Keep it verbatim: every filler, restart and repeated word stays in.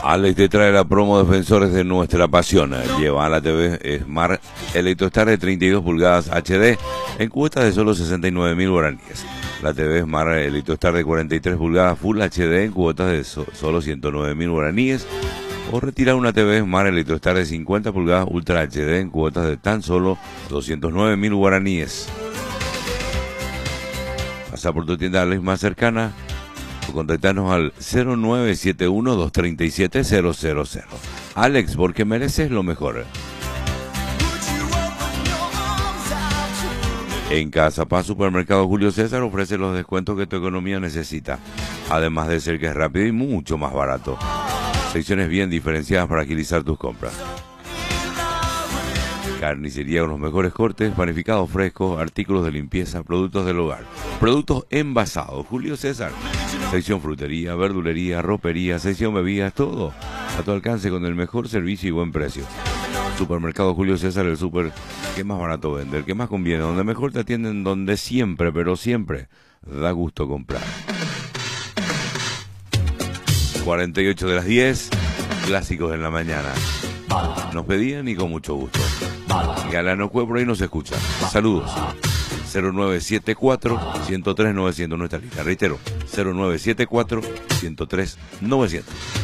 Alex te trae la promo Defensores de nuestra pasión. Lleva a la T V Smart Electrostar de treinta y dos pulgadas H D en cuotas de solo sesenta y nueve mil guaraníes. La T V Smart Electrostar de cuarenta y tres pulgadas Full H D en cuotas de so solo ciento nueve mil guaraníes. O retirar una T V Smart Electrostar de cincuenta pulgadas Ultra H D en cuotas de tan solo doscientos nueve mil guaraníes. Pasa por tu tienda Alex más cercana o contactarnos al cero nueve siete uno, dos tres siete, cero cero cero. Alex, porque mereces lo mejor. En Casa Paz Supermercado Julio César ofrece los descuentos que tu economía necesita, además de ser que es rápido y mucho más barato. Secciones bien diferenciadas para agilizar tus compras. Carnicería con los mejores cortes, panificados frescos, artículos de limpieza, productos del hogar, productos envasados. Julio César. Sección frutería, verdulería, ropería, sección bebidas, todo a tu alcance con el mejor servicio y buen precio. Supermercado Julio César, el super que más barato vende, el que más conviene, donde mejor te atienden, donde siempre, pero siempre da gusto comprar. cuarenta y ocho de las diez, clásicos en la mañana. Nos pedían y con mucho gusto. Galano Cue por ahí nos escucha. Saludos. cero nueve siete cuatro, uno cero tres, novecientos nuestra línea. Reitero, cero nueve siete cuatro, uno cero tres, novecientos.